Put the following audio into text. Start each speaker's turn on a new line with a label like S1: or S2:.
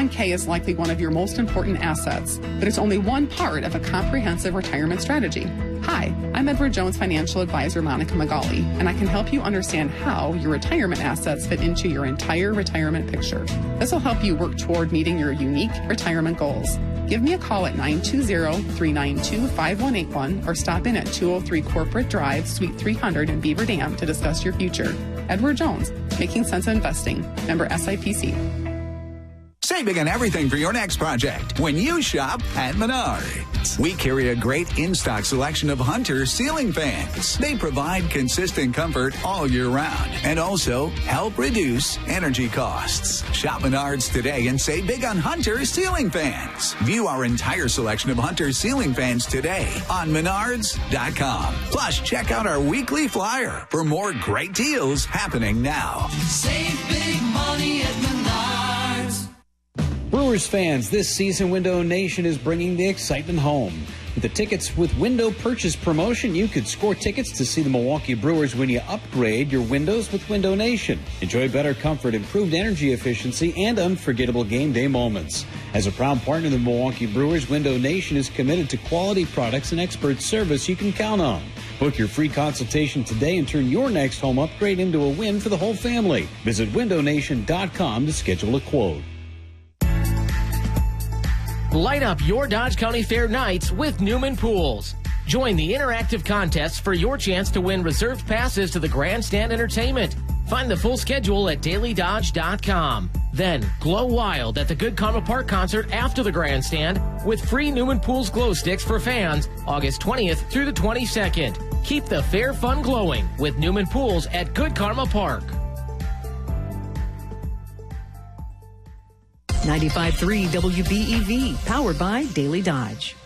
S1: 401k is likely one of your most important assets, but it's only one part of a comprehensive retirement strategy. Hi, I'm Edward Jones financial advisor Monica Magali, and I can help you understand how your retirement assets fit into your entire retirement picture. This will help you work toward meeting your unique retirement goals. Give me a call at 920-392-5181 or stop in at 203 Corporate Drive, Suite 300 in Beaver Dam to discuss your future. Edward Jones, Making Sense of Investing, member SIPC.
S2: Save big on everything for your next project when you shop at Menards. We carry a great in-stock selection of Hunter ceiling fans. They provide consistent comfort all year round and also help reduce energy costs. Shop Menards today and save big on Hunter ceiling fans. View our entire selection of Hunter ceiling fans today on Menards.com. Plus, check out our weekly flyer for more great deals happening now.
S3: Save big money at Menards.
S4: Brewers fans, this season Window Nation is bringing the excitement home. With the Tickets with Window purchase promotion, you could score tickets to see the Milwaukee Brewers when you upgrade your windows with Window Nation. Enjoy better comfort, improved energy efficiency, and unforgettable game day moments. As a proud partner of the Milwaukee Brewers, Window Nation is committed to quality products and expert service you can count on. Book your free consultation today and turn your next home upgrade into a win for the whole family. Visit windownation.com to schedule a quote.
S5: Light up your Dodge County Fair nights with Newman Pools. Join the interactive contests for your chance to win reserved passes to the Grandstand Entertainment. Find the full schedule at dailydodge.com. Then glow wild at the Good Karma Park concert after the Grandstand with free Newman Pools glow sticks for fans August 20th through the 22nd. Keep the fair fun glowing with Newman Pools at Good Karma Park.
S6: 95.3 WBEV, powered by Daily Dodge.